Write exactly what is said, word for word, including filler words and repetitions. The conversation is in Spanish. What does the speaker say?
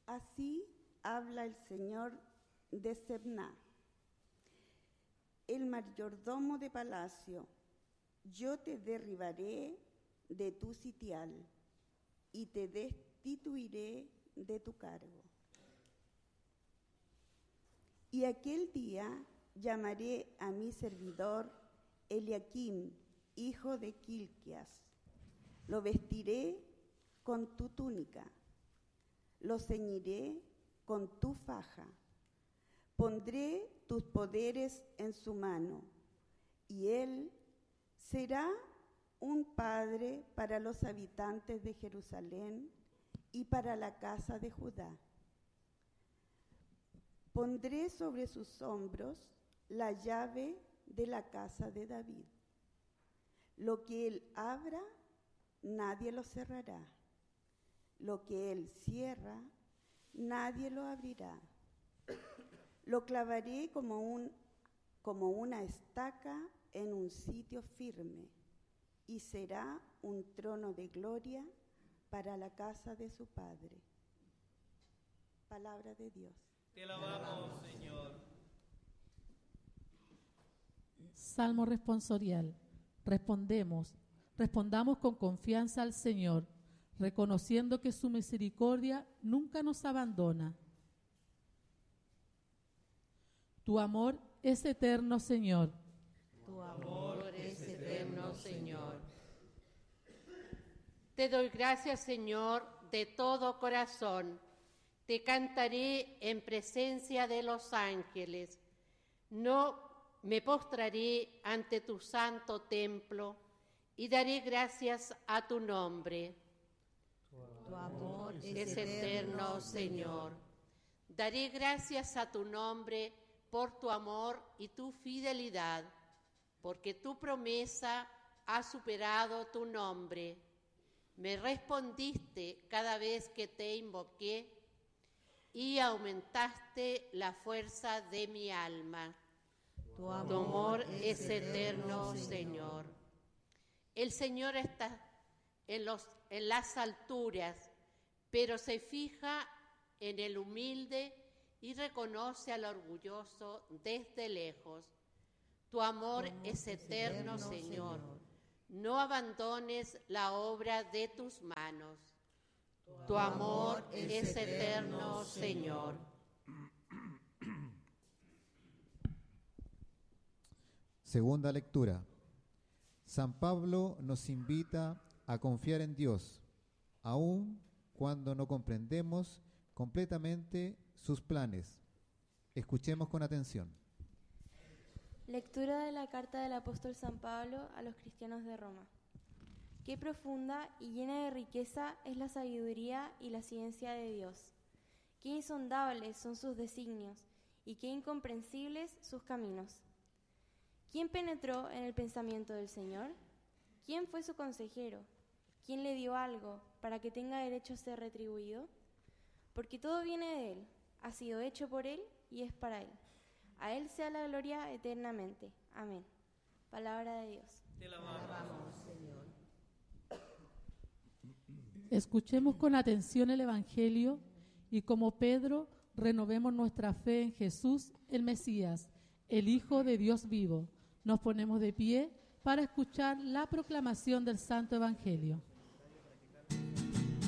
Así habla el Señor de Sebna, el mayordomo de palacio: yo te derribaré de tu sitial y te destituiré de tu cargo. Y aquel día llamaré a mi servidor Eliaquim, hijo de Quilquias. Lo vestiré con tu túnica, lo ceñiré con tu faja, pondré tus poderes en su mano, y él será un padre para los habitantes de Jerusalén y para la casa de Judá. Pondré sobre sus hombros la llave de la casa de David. Lo que él abra, nadie lo cerrará. Lo que él cierra, nadie lo abrirá. Lo clavaré como, un, como una estaca en un sitio firme, y será un trono de gloria para la casa de su padre. Palabra de Dios. Te alabamos, Señor. Salmo responsorial. Respondemos, respondamos con confianza al Señor, reconociendo que su misericordia nunca nos abandona. Tu amor es eterno, Señor. Tu amor es eterno, Señor. Te doy gracias, Señor, de todo corazón. Te cantaré en presencia de los ángeles. No me postraré ante tu santo templo y daré gracias a tu nombre. Tu amor es, es eterno, eterno, Señor. Daré gracias a tu nombre por tu amor y tu fidelidad, porque tu promesa ha superado tu nombre. Me respondiste cada vez que te invoqué y aumentaste la fuerza de mi alma. Tu amor, tu amor es, es eterno, eterno, Señor. Señor. El Señor está en, los, en las alturas, pero se fija en el humilde y reconoce al orgulloso desde lejos. Tu amor, tu amor es, es eterno, eterno Señor. Señor. No abandones la obra de tus manos. Tu, tu amor, amor es, es eterno, eterno Señor. Segunda lectura. San Pablo nos invita a confiar en Dios, aun cuando no comprendemos completamente sus planes. Escuchemos con atención. Lectura de la carta del apóstol San Pablo a los cristianos de Roma. Qué profunda y llena de riqueza es la sabiduría y la ciencia de Dios. Qué insondables son sus designios y qué incomprensibles sus caminos. ¿Quién penetró en el pensamiento del Señor? ¿Quién fue su consejero? ¿Quién le dio algo para que tenga derecho a ser retribuido? Porque todo viene de Él, ha sido hecho por Él y es para Él. A Él sea la gloria eternamente. Amén. Palabra de Dios. Te alabamos, Señor. Escuchemos con atención el Evangelio y, como Pedro, renovemos nuestra fe en Jesús, el Mesías, el Hijo de Dios vivo. Nos ponemos de pie para escuchar la proclamación del Santo Evangelio.